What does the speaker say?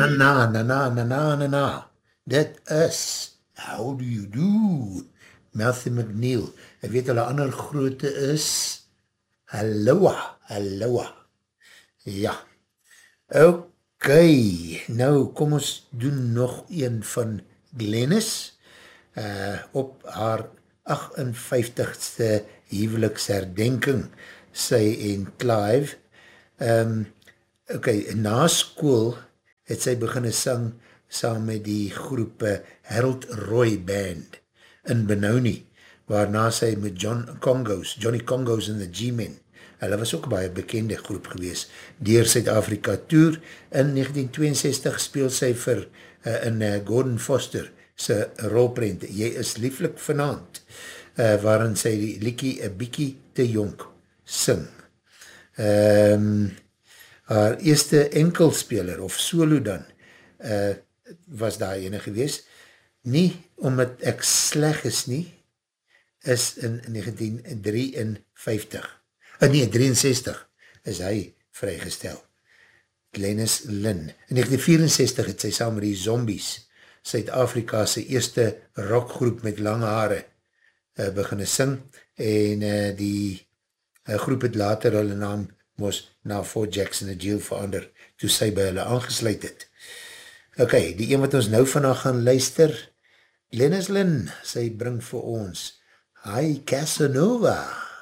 na. Dit is How Do You Do? Matthew McNeil. Ek weet hulle ander groote is Aloha. Ja. Ok, nou kom ons doen nog een van Glennis op haar 58ste huweliksherdenking, sy en Clive. Ok, na school het sy beginne sang saam met die groep Harold Roy Band in Benoni, waarna sy met Johnny Congos en the G-Men, hulle was ook baie bekende groep gewees, deur Suid-Afrika tour. In 1962 speel sy vir in Gordon Foster sy rolprent, Jy is lieflik vanaand, waarin sy die liekie een biekie te jonk sing. Haar eerste enkelspeler of solo dan, was daar ene gewees, nie omdat ek sleg is nie, is in 1963 is hy vrygestel. Glennis Lynn. In 1964 het sy saam met die Zombies Suid-Afrika sy eerste rockgroep met lange hare beginne sing, en die groep het later hulle naam moes na Fort Jackson en Jill verander, toe sy by hulle aangesluit het. Ok, die een wat ons nou vandag gaan luister, Glennis Lynn, sy bring vir ons Hi Casanova.